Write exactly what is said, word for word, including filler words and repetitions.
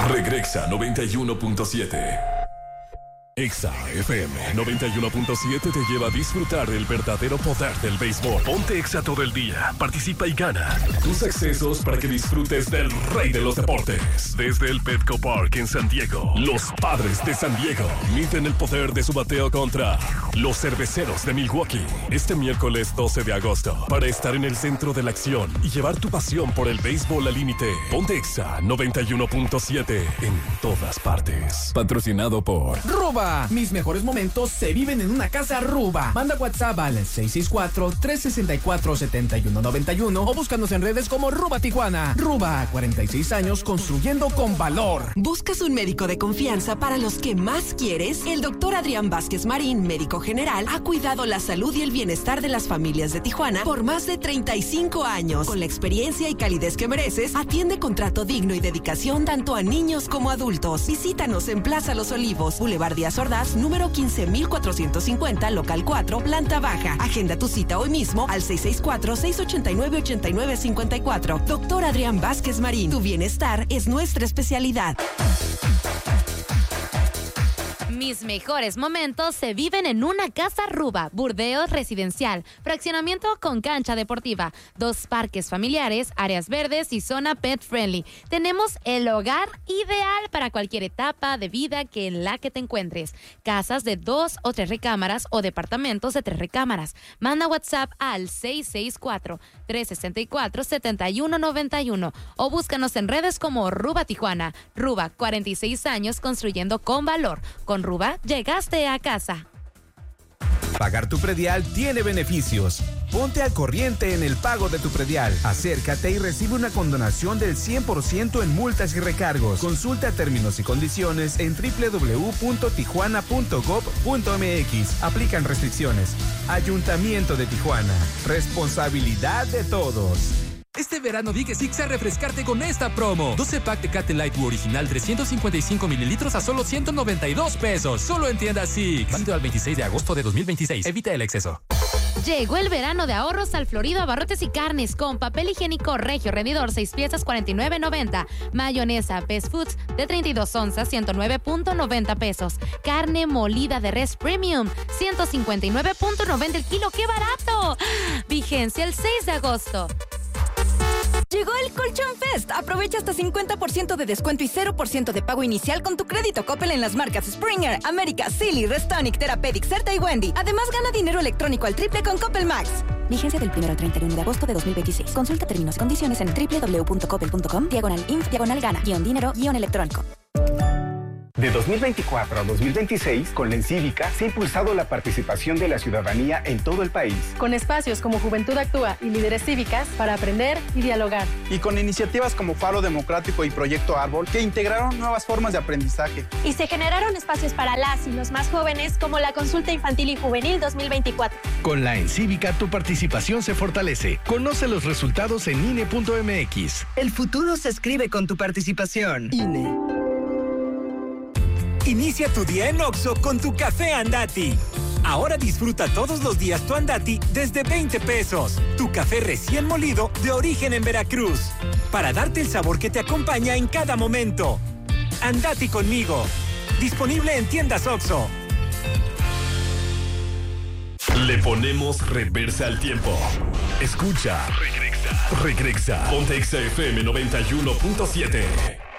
Regresa noventa y uno punto siete. Exa F M noventa y uno punto siete te lleva a disfrutar del verdadero poder del béisbol. Ponte Exa todo el día, participa y gana tus accesos para que disfrutes del rey de los deportes. Desde el Petco Park en San Diego, los Padres de San Diego miden el poder de su bateo contra los Cerveceros de Milwaukee. Este miércoles doce de agosto, para estar en el centro de la acción y llevar tu pasión por el béisbol al límite. Ponte Exa noventa y uno punto siete en todas partes. Patrocinado por Ruba. Mis mejores momentos se viven en una casa Ruba. Manda WhatsApp al seis seis cuatro, tres seis cuatro, siete uno nueve uno o búscanos en redes como Ruba Tijuana. Ruba, cuarenta y seis años construyendo con valor. ¿Buscas un médico de confianza para los que más quieres? El doctor Adrián Vázquez Marín, médico general, ha cuidado la salud y el bienestar de las familias de Tijuana por más de treinta y cinco años. Con la experiencia y calidez que mereces, atiende con trato digno y dedicación tanto a niños como adultos. Visítanos en Plaza Los Olivos, Boulevard Díaz Ordaz, número quince mil cuatrocientos cincuenta, local cuatro, planta baja. Agenda tu cita hoy mismo al seis seis cuatro, seis ocho nueve, ocho nueve cinco cuatro. Doctor Adrián Vázquez Marín, tu bienestar es nuestra especialidad. Mis mejores momentos se viven en una casa Ruba, Burdeos residencial, fraccionamiento con cancha deportiva, dos parques familiares, áreas verdes y zona pet friendly. Tenemos el hogar ideal para cualquier etapa de vida que en la que te encuentres. Casas de dos o tres recámaras o departamentos de tres recámaras. Manda WhatsApp al seis seis cuatro, tres seis cuatro, siete uno nueve uno o búscanos en redes como Ruba Tijuana. Ruba, cuarenta y seis años construyendo con valor. Con Ruba, llegaste a casa. Pagar tu predial tiene beneficios. Ponte al corriente en el pago de tu predial. Acércate y recibe una condonación del cien por ciento en multas y recargos. Consulta términos y condiciones en doble u doble u doble u punto tijuana punto gob punto m x. Aplican restricciones. Ayuntamiento de Tijuana. Responsabilidad de todos. Este verano di que sí a refrescarte con esta promo. doce pack Tecate Light original trescientos cincuenta y cinco mililitros a solo ciento noventa y dos pesos. Solo en tiendas Six. Válido al veintiséis de agosto de dos mil veintiséis. Evita el exceso. Llegó el verano de ahorros al Florido Abarrotes y Carnes con papel higiénico Regio Rendidor seis piezas cuarenta y nueve noventa. Mayonesa Best Foods de treinta y dos onzas ciento nueve punto noventa pesos. Carne molida de res premium ciento cincuenta y nueve punto noventa el kilo. ¡Qué barato! Vigencia el seis de agosto. Llegó el Colchón Fest. Aprovecha hasta cincuenta por ciento de descuento y cero por ciento de pago inicial con tu crédito Coppel en las marcas Springer, América, Silly, Restonic, Therapeutic, Certa y Wendy. Además, gana dinero electrónico al triple con Coppel Max. Vigencia del primero al treinta y uno de agosto de dos mil veintiséis. Consulta términos y condiciones en doble u doble u doble u punto coppel punto com, diagonal inf, diagonal gana, guión dinero, guión electrónico. De dos mil veinticuatro a dos mil veintiséis, con la Encívica se ha impulsado la participación de la ciudadanía en todo el país. Con espacios como Juventud Actúa y Líderes Cívicas para aprender y dialogar. Y con iniciativas como Faro Democrático y Proyecto Árbol que integraron nuevas formas de aprendizaje. Y se generaron espacios para las y los más jóvenes como la Consulta Infantil y Juvenil dos mil veinticuatro. Con la Encívica tu participación se fortalece. Conoce los resultados en I N E punto m x. El futuro se escribe con tu participación. I N E. Inicia tu día en Oxxo con tu café Andati. Ahora disfruta todos los días tu Andati desde veinte pesos. Tu café recién molido de origen en Veracruz. Para darte el sabor que te acompaña en cada momento. Andati conmigo. Disponible en tiendas Oxxo. Le ponemos reversa al tiempo. Escucha. Regresa. Regresa. Ponte Exa F M noventa y uno punto siete.